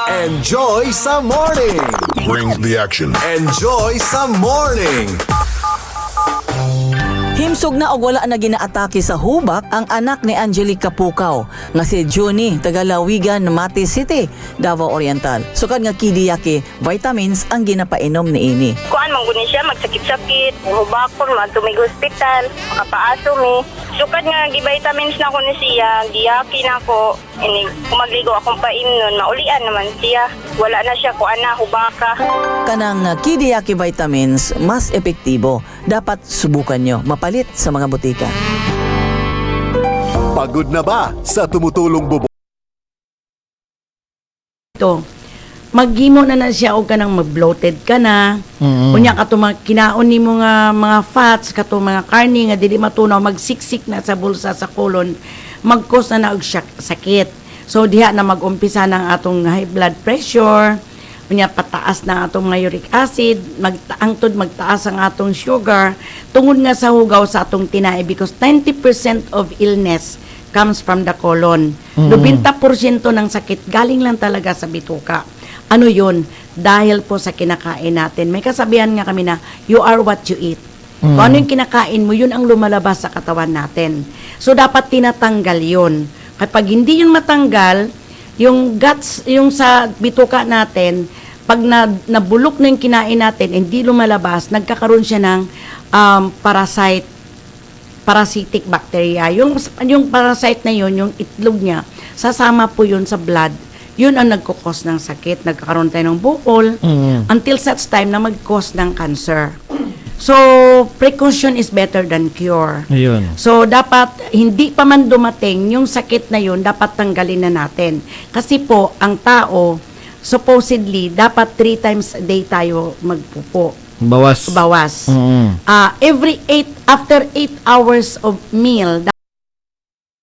Enjoy sa morning! Brings the action. Enjoy sa morning! Himsog na og wala na ginaatake sa hubak ang anak ni Angelica Pukaw nga si Juni taga Lawigan, Mati City, Davao Oriental. Sukad nga kidiyaki, vitamins ang ginapainom ni ini. Kuan man guni siya magsakit-sakit, hubakon man tumig hospital, makapaaso mi. Sukad nga gi-vitamins na ko ni siya, giyaki na ko. Ini kumagligo akong painom, maulian naman siya. Wala na siya kuan na hubaka. Kanang kidiyaki vitamins mas epektibo. Dapat subukan nyo mapalit sa mga butika. Pagod na ba sa tumutulong bubo? Ito, maghimo na siya o kanang mag-bloated ka na. Unya ka kinaon ni mo nga mga fats, kato mga karni nga dili matunaw, magsiksik na sa bulsa sa kolon, mag-cause na og sakit. So diha na mag-umpisa ng atong high blood pressure, unya pataas na atong mga uric acid, magtaas ang atong sugar, tungod nga sa hugaw sa atong tinai because 90% of illness comes from the colon. 90% ng sakit galing lang talaga sa bituka. Ano yun? Dahil po sa kinakain natin. May kasabihan nga kami na, you are what you eat. Kung ano yung kinakain mo, yun ang lumalabas sa katawan natin. So, dapat tinatanggal yun. Kapag hindi yun matanggal, yung guts, yung sa bituka natin, pag nabulok na yung kinain natin, hindi lumalabas, nagkakaroon siya ng parasitic bacteria. Yung parasite na yun, yung itlog niya, sasama po yun sa blood. Yun ang nagkukos ng sakit. Nagkakaroon tayo ng bukol until such time na mag-cause ng cancer. So, precaution is better than cure. Ayun. So, dapat, hindi pa man dumating, yung sakit na yun, dapat tanggalin na natin. Kasi po, ang tao, supposedly, dapat 3 times a day tayo magpupo. Bawas. After 8 hours of meal,